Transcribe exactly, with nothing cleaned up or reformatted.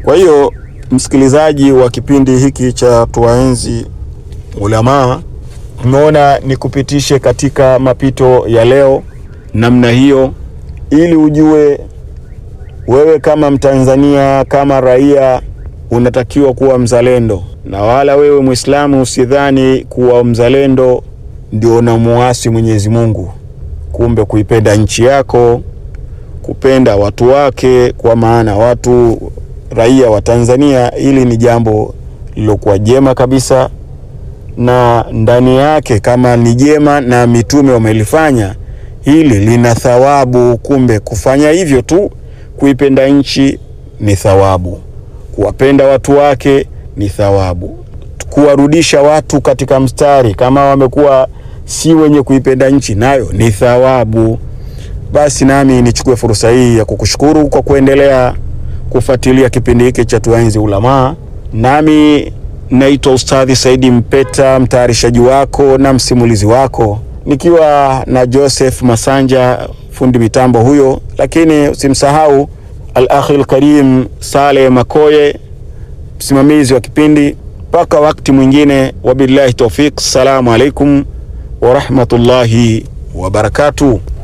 Kwa hiyo msikilizaji wa kipindi hiki cha Tuwaenzi Ulamaa, umeona nikupitishe katika mapito ya leo namna hiyo, ili ujue wewe kama Mtanzania, kama raia, unatakiwa kuwa mzalendo. Na wala wewe Muislamu usidhani kuwa mzalendo ndio unamuasi Mwenyezi Mungu. Kumbe kuipenda nchi yako, kupenda watu wake, kwa maana watu raia wa Tanzania, ili ni jambo lilokuwa jema kabisa, na ndani yake kama ni jema na mitume wamelifanya, hili lina thawabu. Kumbe kufanya hivyo tu, kuipenda nchi ni thawabu, kuwapenda watu wake ni thawabu, kuwarudisha watu katika mstari kama wamekuwa si wenye kuipenda nchi, nayo ni thawabu. Basi nami nichukue fursa hii ya kukushukuru kwa kuendelea kufuatilia kipindi hiki cha Tuwaenzi Ulamaa. Nami naitwa Ustadhi Saidi Mpeta, mtayarishaji wako na msimulizi wako, nikiwa na Joseph Masanja fundi mitambo huyo, lakini usimsahau al-akhil karim Saleh Makoye, msimamizi wa kipindi. Mpaka wakati mwingine, wabillahi tawfik. Assalamu alaikum wa rahmatullahi wa barakatuh.